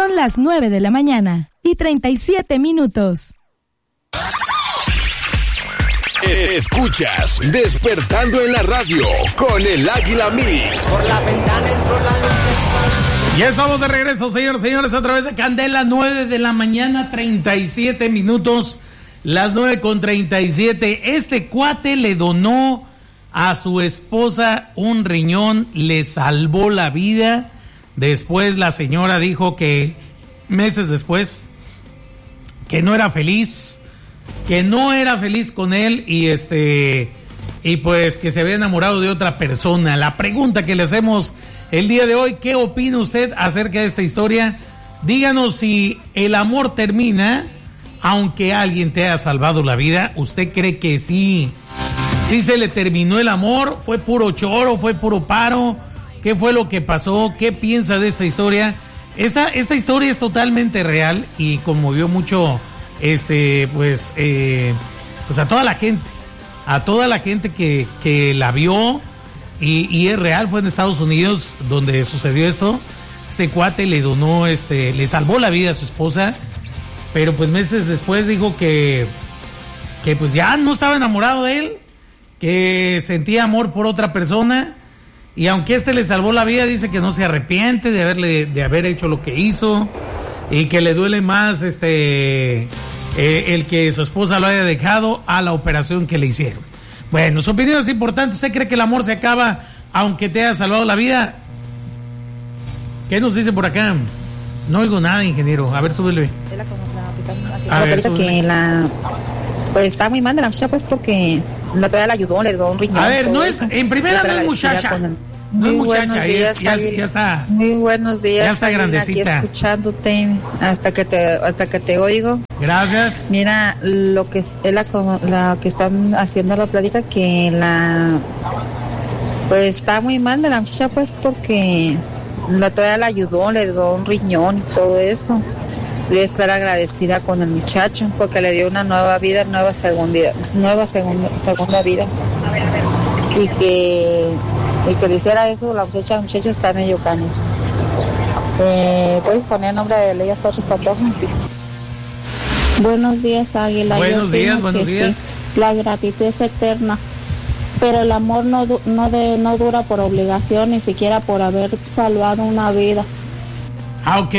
Son las 9:37 a.m. Escuchas Despertando en la Radio con el Águila Mix. Por la ventana entró la luz del sol. Ya estamos de regreso, señores, a través de Candela, 9:37 a.m. Las 9:37. Este cuate le donó a su esposa un riñón, le salvó la vida. Después la señora dijo que meses después que no era feliz con él y pues que se había enamorado de otra persona. La pregunta que le hacemos el día de hoy, ¿qué opina usted acerca de esta historia? Díganos si el amor termina aunque alguien te haya salvado la vida. ¿Usted cree que sí se le terminó el amor? ¿Fue puro choro? ¿Fue puro paro? ¿Qué fue lo que pasó? ¿Qué piensa de esta historia? Esta historia es totalmente real y conmovió mucho pues a toda la gente que la vio y es real. Fue en Estados Unidos donde sucedió esto. Este cuate le donó, le salvó la vida a su esposa, pero pues meses después dijo que pues ya no estaba enamorado de él, que sentía amor por otra persona. Y aunque le salvó la vida, dice que no se arrepiente de haber hecho lo que hizo y que le duele más el que su esposa lo haya dejado a la operación que le hicieron. Bueno, su opinión es importante. ¿Usted cree que el amor se acaba aunque te haya salvado la vida? ¿Qué nos dice por acá? No oigo nada, ingeniero. A ver, súbele. Pues está muy mal de la muchacha, pues, porque la todavía la ayudó, le dio un riñón. A ver, no es, en primera no es muchacha. No es muchacha, ya está. Muy buenos días. Ya está grandecita. Aquí escuchándote hasta que te oigo. Gracias. Mira, lo que es la que están haciendo la plática, que pues está muy mal de la muchacha, pues, porque la todavía la ayudó, le dio un riñón y todo eso. Debe estar agradecida con el muchacho porque le dio una nueva vida, segunda vida. Y que le hiciera eso, la muchacha está medio caña. ¿Puedes poner el nombre de Leyes Torres Pantoja? Buenos días, Águila. Buenos días. Sí, la gratitud es eterna, pero el amor no dura por obligación, ni siquiera por haber salvado una vida. Ok,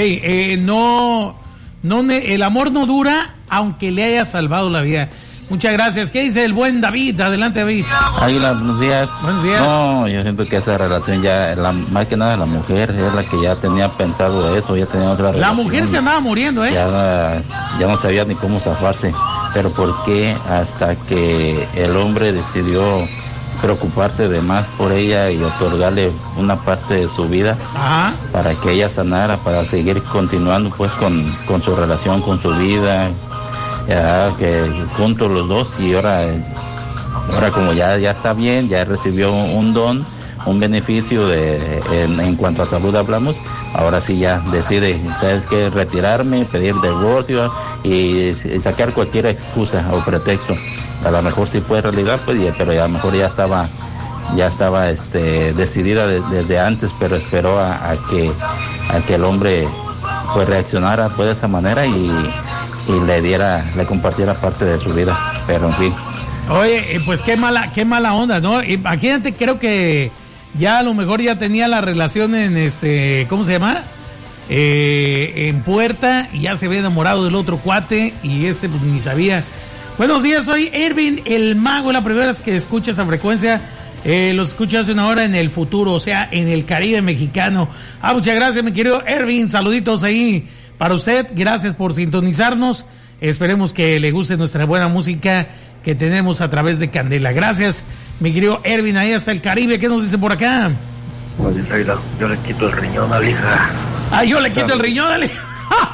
el amor no dura aunque le haya salvado la vida. Muchas gracias. ¿Qué dice el buen David? Adelante, David. Águila, buenos días. Buenos días. No, yo siento que esa relación ya, más que nada la mujer es la que ya tenía pensado de eso, ya tenía otra relación. La mujer se andaba muriendo, Ya no sabía ni cómo zafarse. Pero ¿por qué hasta que el hombre decidió preocuparse de más por ella y otorgarle una parte de su vida? Ajá. Para que ella sanara, para seguir continuando pues con su relación, con su vida, ya que juntos los dos? Y ahora como ya está bien, ya recibió un don, un beneficio en cuanto a salud hablamos, ahora sí ya decide, ¿sabes qué? Retirarme, pedir divorcio y sacar cualquier excusa o pretexto. A lo mejor sí fue realidad, pues, pero a lo mejor ya estaba decidida desde antes, pero esperó a que el hombre pues reaccionara pues de esa manera y le compartiera parte de su vida, pero en fin. Oye, pues qué mala onda, ¿no? Imagínate, creo que ya a lo mejor ya tenía la relación en ¿cómo se llama? En puerta, y ya se había enamorado del otro cuate y pues ni sabía. Buenos días, soy Ervin el Mago, la primera vez que escucho esta frecuencia. Los escucho hace una hora en el futuro, o sea, en el Caribe mexicano. Muchas gracias, mi querido Ervin, saluditos ahí para usted, gracias por sintonizarnos. Esperemos que le guste nuestra buena música que tenemos a través de Candela. Gracias, mi querido Ervin, ahí hasta el Caribe. ¿Qué nos dice por acá? Pues, yo le quito el riñón a la hija. Yo le quito el riñón a la hija.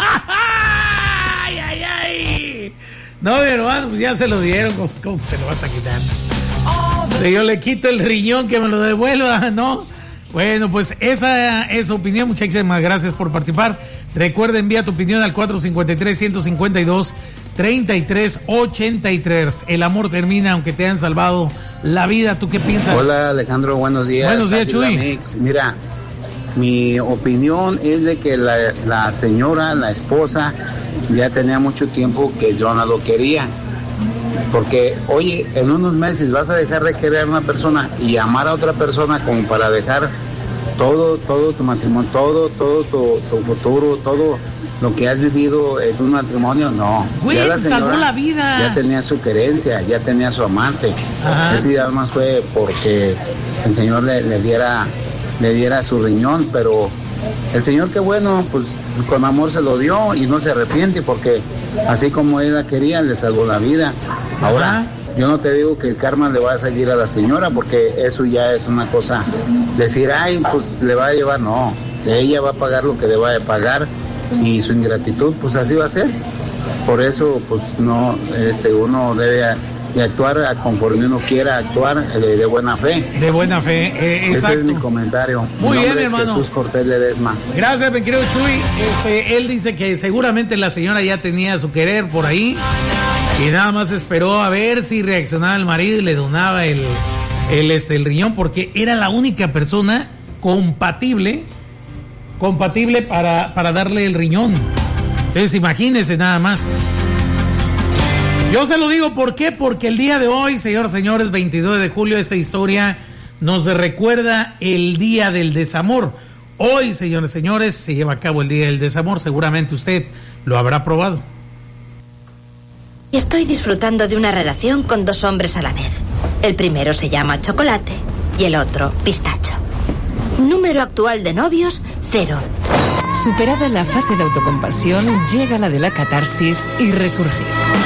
¡Ay! No, mi hermano, pues ya se lo dieron. ¿Cómo se lo vas a quitar? Si yo le quito el riñón, que me lo devuelva, ¿no? Bueno, pues esa es su opinión. Muchísimas gracias por participar. Recuerda, envía tu opinión al 453-152-3383. El amor termina aunque te hayan salvado la vida. ¿Tú qué piensas? Hola, Alejandro, buenos días. Buenos días, Chuy. Mira, Mi opinión es de que la señora, la esposa, ya tenía mucho tiempo que yo no lo quería. Porque, oye, en unos meses vas a dejar de querer a una persona y amar a otra persona como para dejar todo tu matrimonio, todo tu futuro, todo lo que has vivido en un matrimonio. No. Güey, ya la señora salvó la vida. Ya tenía su querencia, ya tenía su amante. Ese ya más fue porque el Señor le diera su riñón, pero el Señor, qué bueno, pues con amor se lo dio y no se arrepiente, porque así como ella quería, le salvó la vida. Ahora, yo no te digo que el karma le va a seguir a la señora, porque eso ya es una cosa, decir, ay, pues le va a llevar, no, ella va a pagar lo que le va a pagar, y su ingratitud, pues así va a ser. Por eso, pues no, uno debe de actuar conforme uno quiera actuar, de buena fe. De buena fe, exacto. Ese es mi comentario. Muy bien, hermano. Jesús Cortés Ledesma. Gracias, mi querido Chuy. Él dice que seguramente la señora ya tenía su querer por ahí y nada más esperó a ver si reaccionaba el marido y le donaba el riñón, porque era la única persona compatible para darle el riñón. Entonces imagínense nada más. Yo se lo digo, ¿por qué? Porque el día de hoy, señores, 22 de julio, esta historia nos recuerda el Día del Desamor. Hoy, señores, se lleva a cabo el Día del Desamor. Seguramente usted lo habrá probado. Estoy disfrutando de una relación con 2 hombres a la vez. El primero se llama Chocolate y el otro Pistacho. Número actual de novios, 0. Superada la fase de autocompasión, llega la de la catarsis y resurgir.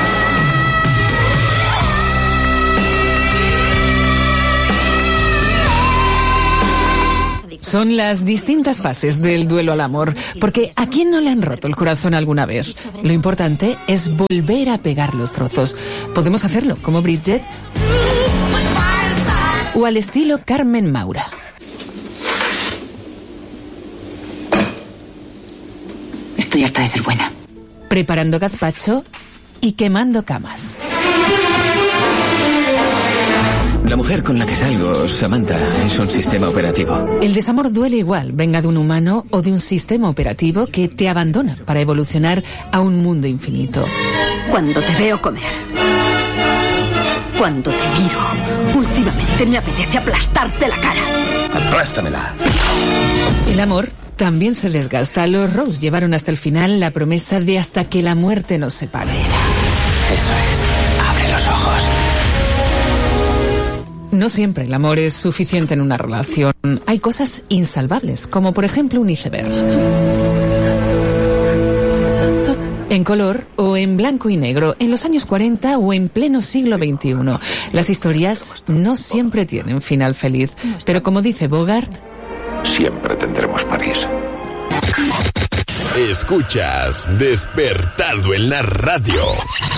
Son las distintas fases del duelo al amor, porque ¿a quién no le han roto el corazón alguna vez? Lo importante es volver a pegar los trozos. Podemos hacerlo como Bridget o al estilo Carmen Maura. Estoy harta de ser buena. Preparando gazpacho y quemando camas. La mujer con la que salgo, Samantha, es un sistema operativo. El desamor duele igual, venga de un humano o de un sistema operativo que te abandona para evolucionar a un mundo infinito. Cuando te veo comer, cuando te miro, últimamente me apetece aplastarte la cara. Aplástamela. El amor también se desgasta. Los Rose llevaron hasta el final la promesa de hasta que la muerte nos separe. Eso es. Abre los ojos. No siempre el amor es suficiente en una relación. Hay cosas insalvables, como por ejemplo un iceberg. En color o en blanco y negro, en los años 40 o en pleno siglo XXI. Las historias no siempre tienen final feliz, pero como dice Bogart, siempre tendremos París. Escuchas Despertando en la Radio.